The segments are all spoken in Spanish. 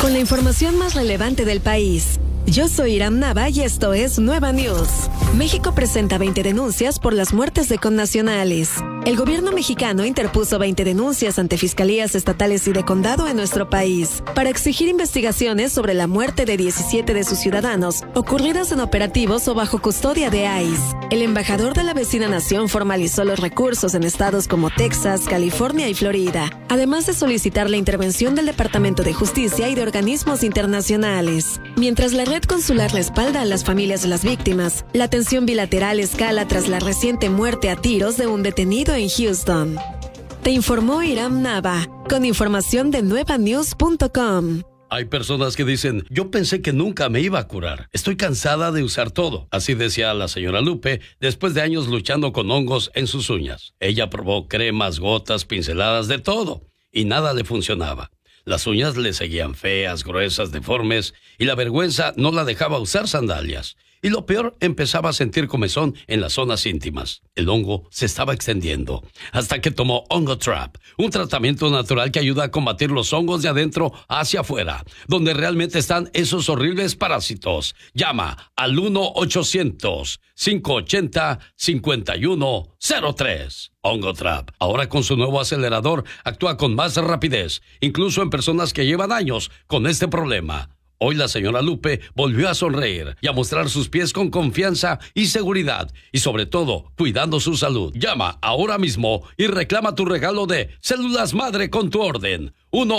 con la información más relevante del país. Yo soy Iram Nava y esto es Nueva News. México presenta 20 denuncias por las muertes de connacionales. El gobierno mexicano interpuso 20 denuncias ante fiscalías estatales y de condado en nuestro país para exigir investigaciones sobre la muerte de 17 de sus ciudadanos ocurridas en operativos o bajo custodia de ICE. El embajador de la vecina nación formalizó los recursos en estados como Texas, California y Florida, además de solicitar la intervención del Departamento de Justicia y de organismos internacionales. Mientras la red consular respalda a las familias de las víctimas, la tensión bilateral escala tras la reciente muerte a tiros de un detenido en Houston. Te informó Iram Nava, con información de nuevanews.com. Hay personas que dicen, yo pensé que nunca me iba a curar. Estoy cansada de usar todo. Así decía la señora Lupe después de años luchando con hongos en sus uñas. Ella probó cremas, gotas, pinceladas, de todo, y nada le funcionaba. Las uñas le seguían feas, gruesas, deformes, y la vergüenza no la dejaba usar sandalias. Y lo peor, empezaba a sentir comezón en las zonas íntimas. El hongo se estaba extendiendo, hasta que tomó Ongotrap, un tratamiento natural que ayuda a combatir los hongos de adentro hacia afuera, donde realmente están esos horribles parásitos. Llama al 1-800-580-5103. Ongotrap, ahora con su nuevo acelerador, actúa con más rapidez, incluso en personas que llevan años con este problema. Hoy la señora Lupe volvió a sonreír y a mostrar sus pies con confianza y seguridad, y sobre todo, cuidando su salud. Llama ahora mismo y reclama tu regalo de células madre con tu orden.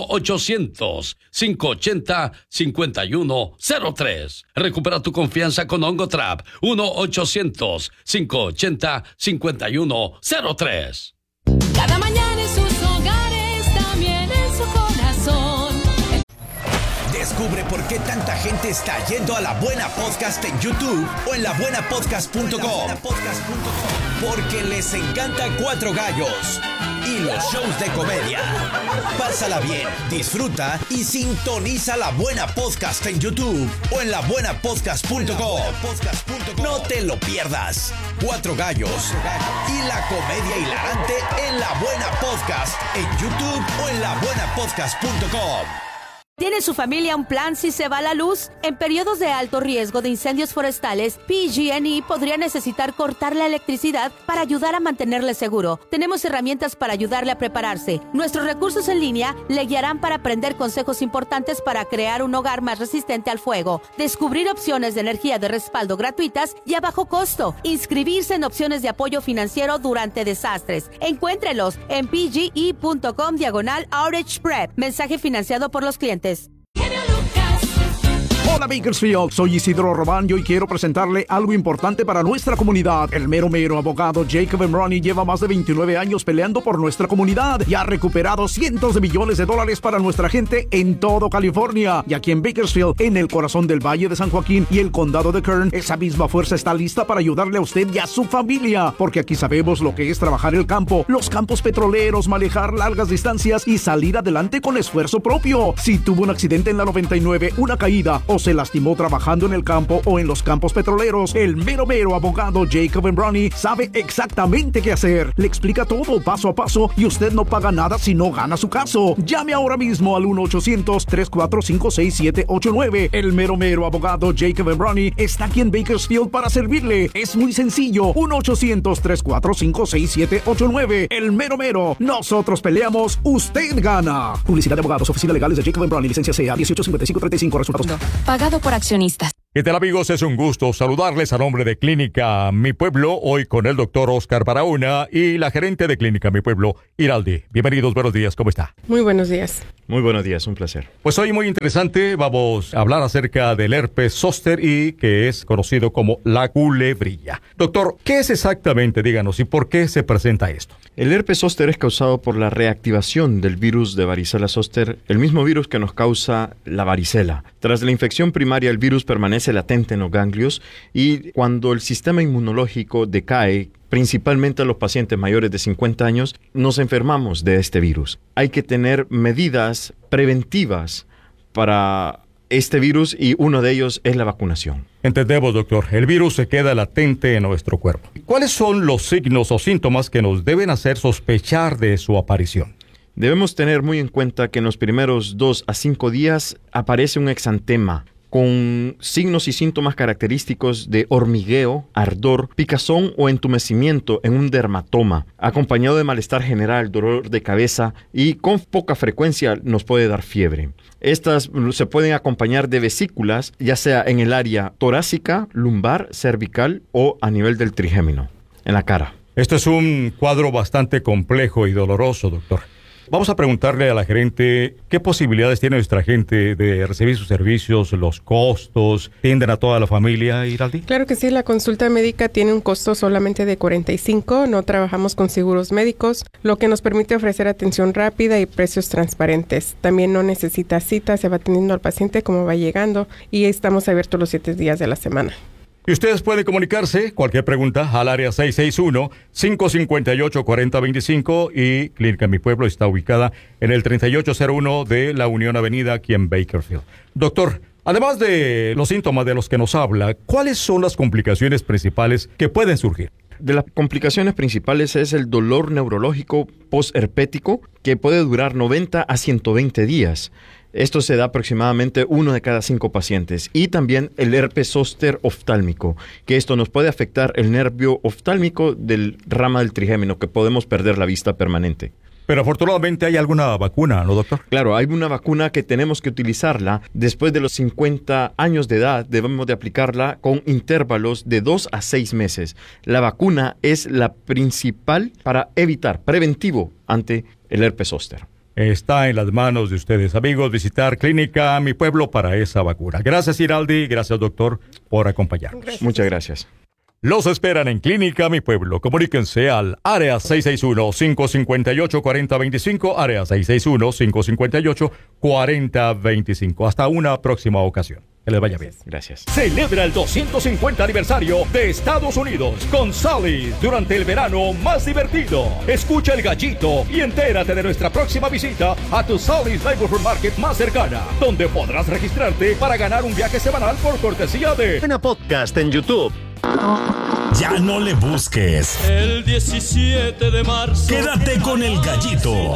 1-800-580-5103. Recupera tu confianza con Ongotrap. 1-800-580-5103. Cada mañana en sus hogares, también en su corazón. Descubre por qué tanta gente está yendo a La Buena Podcast en YouTube o en labuenapodcast.com. Porque les encanta Cuatro Gallos y los shows de comedia. Pásala bien, disfruta y sintoniza La Buena Podcast en YouTube o en labuenapodcast.com. No te lo pierdas. Cuatro Gallos y la comedia hilarante en La Buena Podcast en YouTube o en labuenapodcast.com. ¿Tiene su familia un plan si se va la luz? En periodos de alto riesgo de incendios forestales, PG&E podría necesitar cortar la electricidad para ayudar a mantenerle seguro. Tenemos herramientas para ayudarle a prepararse. Nuestros recursos en línea le guiarán para aprender consejos importantes para crear un hogar más resistente al fuego, descubrir opciones de energía de respaldo gratuitas y a bajo costo, inscribirse en opciones de apoyo financiero durante desastres. Encuéntrelos en pge.com/outage prep. Mensaje financiado por los clientes. Hola Bakersfield, soy Isidro Robaño y quiero presentarle algo importante para nuestra comunidad. El mero abogado Jacob Emroni lleva más de 29 años peleando por nuestra comunidad y ha recuperado cientos de millones de dólares para nuestra gente en todo California. Y aquí en Bakersfield, en el corazón del Valle de San Joaquín y el condado de Kern, esa misma fuerza está lista para ayudarle a usted y a su familia, porque aquí sabemos lo que es trabajar el campo, los campos petroleros, manejar largas distancias y salir adelante con esfuerzo propio. Si tuvo un accidente en la 99, una caída o se lastimó trabajando en el campo o en los campos petroleros, el mero abogado Jacob Emroni sabe exactamente qué hacer. Le explica todo paso a paso y usted no paga nada si no gana su caso. Llame ahora mismo al 1-800-345-6789. El mero abogado Jacob Emroni está aquí en Bakersfield para servirle. Es muy sencillo. 1-800-345-6789. El mero. Nosotros peleamos, usted gana. Publicidad de abogados, oficina legales de Jacob Emroni, licencia CA 185535. Resultados Pagado por accionistas. ¿Qué tal, amigos? Es un gusto saludarles a nombre de Clínica Mi Pueblo, hoy con el doctor Oscar Barahona y la gerente de Clínica Mi Pueblo, Iraldi. Bienvenidos, buenos días, ¿cómo está? Muy buenos días. Muy buenos días, un placer. Pues hoy muy interesante, vamos a hablar acerca del herpes zóster y que es conocido como la culebrilla. Doctor, ¿qué es exactamente? Díganos, ¿y por qué se presenta esto? El herpes zóster es causado por la reactivación del virus de varicela zóster, el mismo virus que nos causa la varicela. Tras la infección primaria, el virus permanece latente en los ganglios y cuando el sistema inmunológico decae, principalmente a los pacientes mayores de 50 años, nos enfermamos de este virus. Hay que tener medidas preventivas para este virus y uno de ellos es la vacunación. Entendemos, doctor. El virus se queda latente en nuestro cuerpo. ¿Cuáles son los signos o síntomas que nos deben hacer sospechar de su aparición? Debemos tener muy en cuenta que en los primeros 2 a 5 días aparece un exantema con signos y síntomas característicos de hormigueo, ardor, picazón o entumecimiento en un dermatoma, acompañado de malestar general, dolor de cabeza y con poca frecuencia nos puede dar fiebre. Estas se pueden acompañar de vesículas, ya sea en el área torácica, lumbar, cervical o a nivel del trigémino, en la cara. Esto es un cuadro bastante complejo y doloroso, doctor. Vamos a preguntarle a la gerente qué posibilidades tiene nuestra gente de recibir sus servicios, los costos, ¿tienden a toda la familia, Iraldi? Claro que sí, la consulta médica tiene un costo solamente de $45, no trabajamos con seguros médicos, lo que nos permite ofrecer atención rápida y precios transparentes. También no necesita cita, se va atendiendo al paciente como va llegando y estamos abiertos los 7 días de la semana. Y ustedes pueden comunicarse, cualquier pregunta, al área 661-558-4025 y Clínica Mi Pueblo está ubicada en el 3801 de la Unión Avenida aquí en Bakersfield. Doctor, además de los síntomas de los que nos habla, ¿cuáles son las complicaciones principales que pueden surgir? De las complicaciones principales es el dolor neurológico postherpético que puede durar 90 a 120 días. Esto se da aproximadamente 1 de cada 5 pacientes. Y también el herpes zóster oftálmico, que esto nos puede afectar el nervio oftálmico del rama del trigémino, que podemos perder la vista permanente. Pero afortunadamente hay alguna vacuna, ¿no, doctor? Claro, hay una vacuna que tenemos que utilizarla. Después de los 50 años de edad, debemos de aplicarla con intervalos de 2 a 6 meses. La vacuna es la principal para evitar, preventivo, ante el herpes zóster. Está en las manos de ustedes, amigos, visitar Clínica Mi Pueblo para esa vacuna. Gracias, Iraldi, gracias, doctor, por acompañarnos. Gracias. Muchas gracias. Los esperan en Clínica Mi Pueblo. Comuníquense al área 661-558-4025, área 661-558-4025. Hasta una próxima ocasión. Que les vaya bien. Gracias. Celebra el 250 aniversario de Estados Unidos con Sally's durante el verano más divertido. Escucha El Gallito y entérate de nuestra próxima visita a tu Sally's Neighborhood Market más cercana, donde podrás registrarte para ganar un viaje semanal por cortesía de Buena Podcast en YouTube. Ya no le busques. El 17 de marzo. Quédate con El Gallito.